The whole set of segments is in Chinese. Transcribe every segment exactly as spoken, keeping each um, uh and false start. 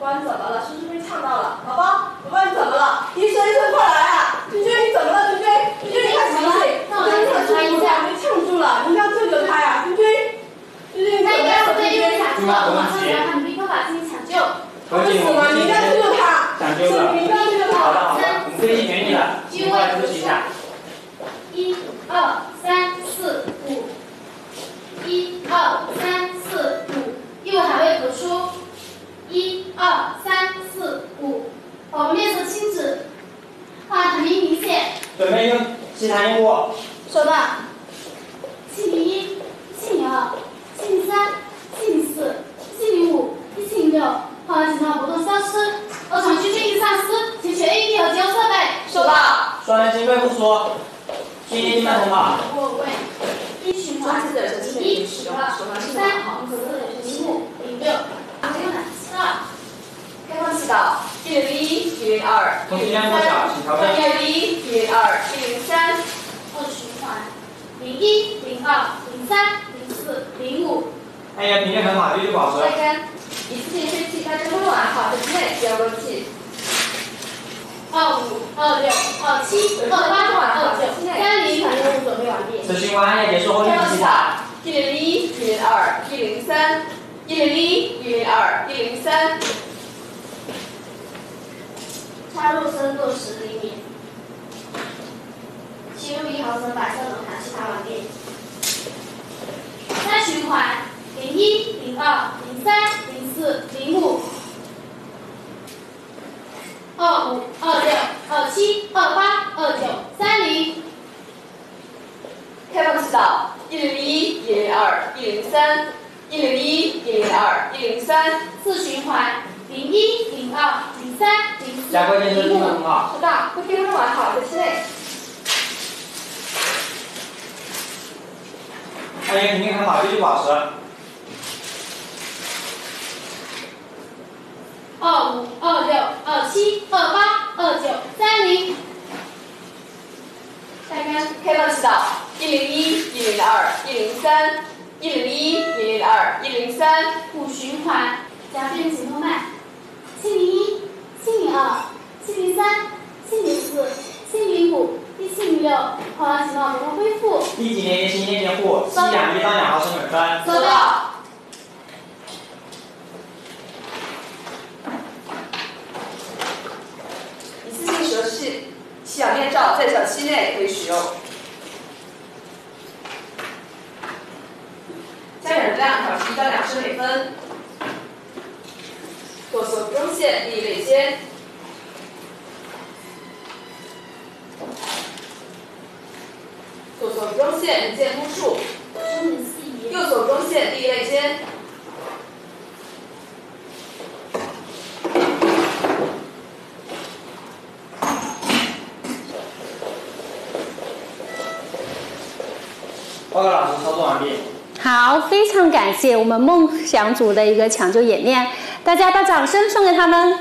宝宝你怎么了？是不是被呛到了？宝宝，宝宝你怎么了？医生医生快来啊！君君你怎么了？君君君君你快醒醒！ 那我来检查一下。 被呛住了，你一定要救救他呀！君君君君你怎么了？君君抢救了，我马上给他们立刻把进行抢救。 他会死吗？你一定要救救他！ 抢救了， 你一定要救救他！ 好的好的，我们费尽全力了，尽快休息一下。 一二三四五，一二三四五，右还未咳出。一二三四五，宝宝面色青紫，话痰音明显。 准备用吸痰用物。 收到。七零一，七零二，七零三，七零四，七零五，一七零六，后来情况不动消失。恶场区军医丧失，请取 A E D 和急救设备。 收到。 双人心肺复苏，心肌静脉通报。 我为一循环，一、二、三、四、五、零六。 开放祈祷，一零一，一零二， 同时量多少？请调整。 一零一，一零二，一零三。 二循环，零一、零二、零三、零四、零五。 按压频率很好，继续保持。 晒干，一次性吹气，大家都完好，在之内不要关气。 二五、二六、二七、二八、二九、三零，反正准备完毕。 此循环按压结束后立即起打。 一零一，一零二，一零三，一零一，一零二，一零三。 插入深度十厘米，吸入一毫升白色冷痰，气塔完毕。三循环，零一、零二、零三、零四、零五。二五、二六、二七、二八、二九、三零。 开放祈祷，一零一，一零二，一零三，一零一，一零二，一零三。 四循环，零一、零二、零三、零四、 加快建设零五。 很好。 收到，呼吸都完好，在室内。 按压频率很好，继续保持。 二五、二六、二七、二八、二九、三零。 晒干，开放祈祷，一零一，一零二，一零三，一零一，一零二，一零三。 五循环，加变颈动脉，七零一、七零二、七零三、七零四、七零五、一七零六，后来情况如何恢复？ 立即连接心电监护，吸氧一到两毫升每分。 收到。 一次性舌气吸氧面罩在小期内可以使用。加氧热量保持一到两升每分。左手中线立肋间。左手中线一键呼出。右手中线立肋间。 报告老师，操作完毕。 好，非常感谢我们梦想组的一个抢救演练，大家把掌声送给他们。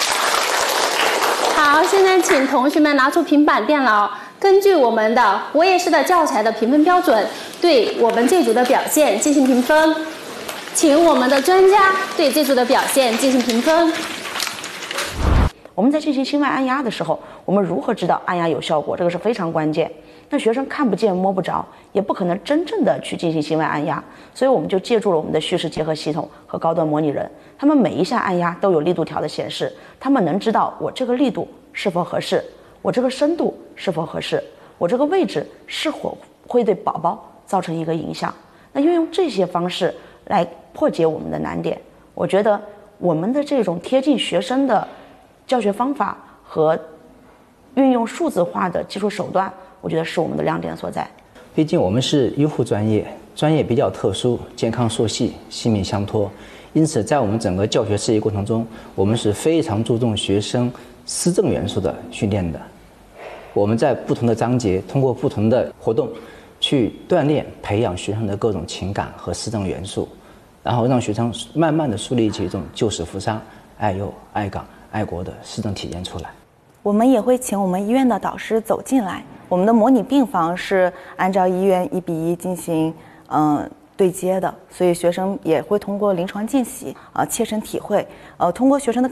好，现在请同学们拿出平板电脑，根据我们的活页式的教材的评分标准，对我们这组的表现进行评分。请我们的专家对这组的表现进行评分。 我们在进行心外按压的时候，我们如何知道按压有效果？这个是非常关键。那学生看不见摸不着，也不可能真正的去进行心外按压，所以我们就借助了我们的叙事结合系统和高端模拟人，他们每一下按压都有力度条的显示，他们能知道我这个力度是否合适，我这个深度是否合适，我这个位置是否会对宝宝造成一个影响。那运用这些方式来破解我们的难点，我觉得我们的这种贴近学生的教学方法和运用数字化的技术手段，我觉得是我们的亮点所在。 毕竟我们是医护专业，专业比较特殊，健康溯系，性命相托，因此在我们整个教学事业过程中，我们是非常注重学生思政元素的训练的。我们在不同的章节，通过不同的活动去锻炼培养学生的各种情感和思政元素，然后让学生慢慢的树立起一种救死扶伤、爱幼爱港爱国的思政体验出来。 我们也会请我们医院的导师走进来，我们的模拟病房是按照医院一比一进行嗯、呃、对接的，所以学生也会通过临床见习啊、呃、切身体会，呃通过学生的